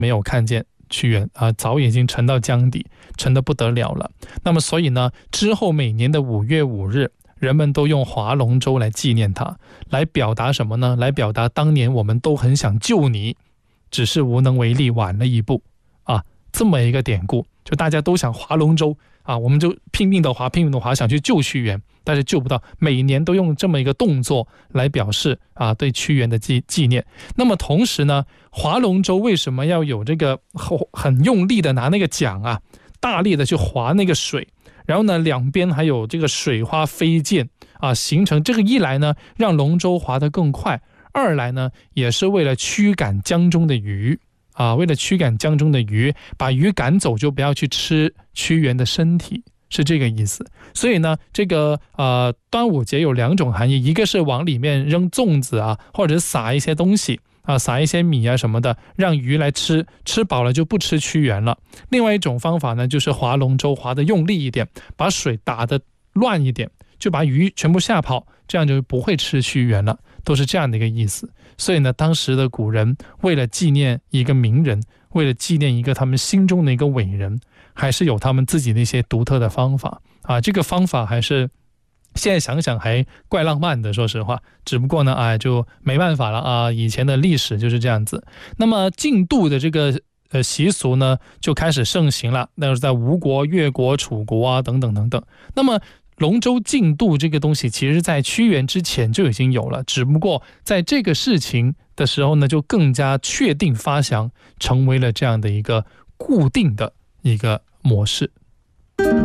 没有看见屈原啊，早已经沉到江底，沉得不得了了。那么所以呢，之后每年的5月5日，人们都用划龙舟来纪念他，来表达什么呢？来表达当年我们都很想救你，只是无能为力，晚了一步啊，这么一个典故，就大家都想划龙舟啊，我们就拼命的划，想去救屈原，但是救不到，每年都用这么一个动作来表示啊对屈原的纪念。那么同时呢，划龙舟为什么要有这个很用力的拿那个桨啊，大力的去划那个水，然后呢两边还有这个水花飞溅啊，形成这个，一来呢让龙舟划得更快，二来呢也是为了驱赶江中的鱼啊，为了驱赶江中的鱼，把鱼赶走，就不要去吃屈原的身体，是这个意思。所以呢，这个端午节有2种含义，一个是往里面扔粽子啊，或者撒一些东西啊，撒一些米啊什么的，让鱼来吃，吃饱了就不吃屈原了。另外一种方法呢，就是划龙舟划得用力一点，把水打得乱一点，就把鱼全部吓跑，这样就不会吃屈原了，都是这样的一个意思。所以呢，当时的古人为了纪念一个名人，为了纪念一个他们心中的一个伟人，还是有他们自己的一些独特的方法啊。这个方法还是现在想想还怪浪漫的，说实话。只不过呢，就没办法了啊，以前的历史就是这样子。那么竞渡的这个习俗呢，就开始盛行了。那是在吴国、越国、楚国啊等等等等。那么龙舟竞渡这个东西，其实在屈原之前就已经有了，只不过在这个事情的时候呢，就更加确定发祥，成为了这样的一个固定的一个模式。